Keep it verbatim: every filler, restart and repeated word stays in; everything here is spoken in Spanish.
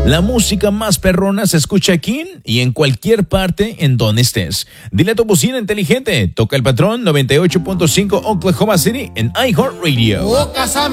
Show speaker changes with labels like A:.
A: La música más perrona se escucha aquí y en cualquier parte en donde estés. Dile a tu bocina inteligente, toca el patrón noventa y ocho punto cinco Oklahoma City en iHeartRadio.